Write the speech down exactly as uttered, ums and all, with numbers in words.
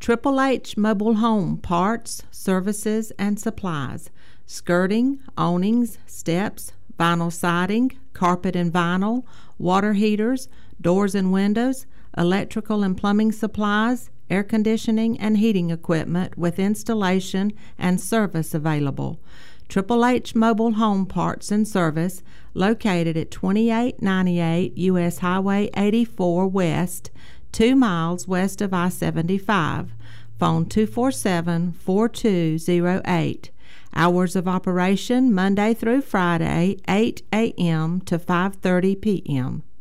Triple H Mobile Home Parts, Services, and Supplies. Skirting, awnings, steps, vinyl siding, carpet and vinyl, water heaters, doors and windows, electrical and plumbing supplies, air conditioning and heating equipment with installation and service available. Triple H Mobile Home Parts and Service, located at twenty-eight ninety-eight U S Highway eighty-four West, two miles west of I seventy-five. Phone two four seven, four two zero eight. Hours of operation Monday through Friday, eight a.m. to five thirty p.m.